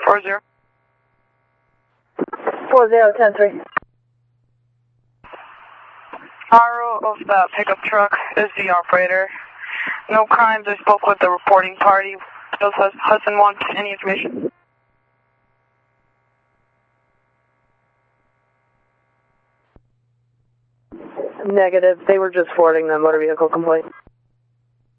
40. 40-10-3. Aro of the pickup truck is the operator. No crimes. I spoke with the reporting party. Does Hudson want any information? Negative. They were just forwarding the motor vehicle complaint.